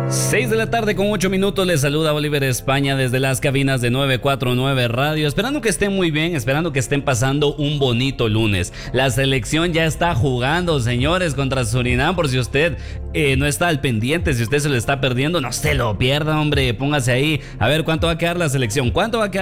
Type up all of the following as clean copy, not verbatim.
6 de la tarde con 8 minutos, les saluda Oliver España desde las cabinas de 949 Radio, esperando que estén muy bien, esperando que estén pasando un bonito lunes. La selección ya está jugando, señores, contra Surinam, por si usted no está al pendiente, si usted se lo está perdiendo, no se lo pierda, hombre, póngase ahí, a ver cuánto va a quedar la selección,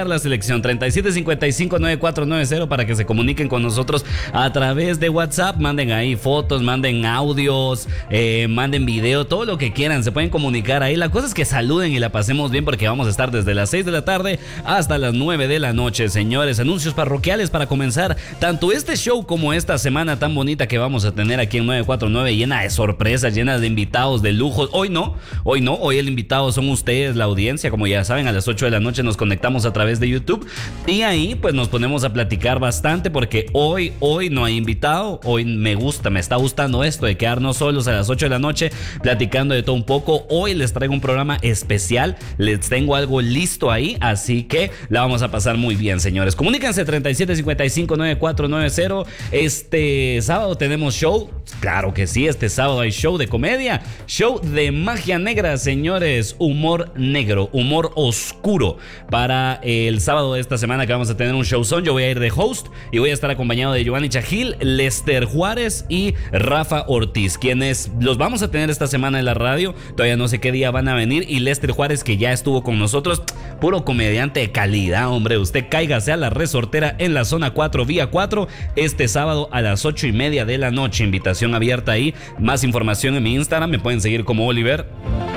3755-9490 para que se comuniquen con nosotros a través de WhatsApp, manden ahí fotos, manden audios, manden video, todo lo que quieran, se pueden comunicar ahí. La cosa es que saluden y la pasemos bien porque vamos a estar desde las 6 de la tarde hasta las 9 de la noche, señores. Anuncios parroquiales para comenzar tanto este show como esta semana tan bonita que vamos a tener aquí en 949, llena de sorpresas, llena de invitados de lujo. Hoy el invitado son ustedes, la audiencia. Como ya saben, a las 8 de la noche nos conectamos a través de YouTube y ahí pues nos ponemos a platicar bastante porque hoy no hay invitado. Hoy me está gustando esto de quedarnos solos a las 8 de la noche platicando de todo un poco. Hoy les traigo un programa especial, les tengo algo listo ahí, así que la vamos a pasar muy bien, señores. Comuníquense 3755-9490. Este sábado tenemos show, claro que sí, este sábado hay show de comedia, show de magia negra, señores, humor negro, humor oscuro para el sábado de esta semana que vamos a tener un showzón. Yo voy a ir de host y voy a estar acompañado de Giovanni Chajil, Lester Juárez y Rafa Ortiz, quienes los vamos a tener esta semana en la radio. Todavía no sé qué día van a venir, y Lester Juárez, que ya estuvo con nosotros, puro comediante de calidad, hombre. Usted cáigase a la Resortera en la zona 4, vía 4, este sábado a las 8:30 de la noche. Invitación abierta ahí. Más información en mi Instagram, me pueden seguir como Oliver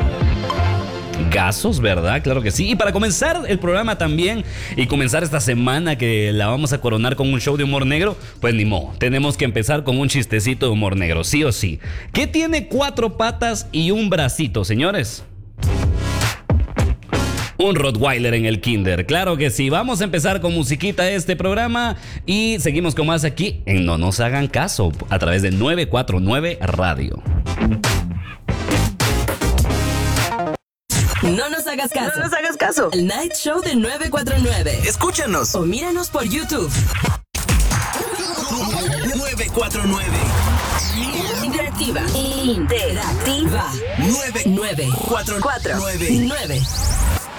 Gasos, ¿verdad? Claro que sí. Y para comenzar el programa también y comenzar esta semana que la vamos a coronar con un show de humor negro, pues ni modo, tenemos que empezar con un chistecito de humor negro, sí o sí. ¿Qué tiene 4 patas y un bracito, señores? Un Rottweiler en el kinder, claro que sí. Vamos a empezar con musiquita este programa y seguimos con más aquí en No Nos Hagan Caso a través de 949 Radio. No nos hagas caso. No nos hagas caso. El Night Show de 949. Escúchanos O míranos por YouTube. 949. Interactiva. 944 9.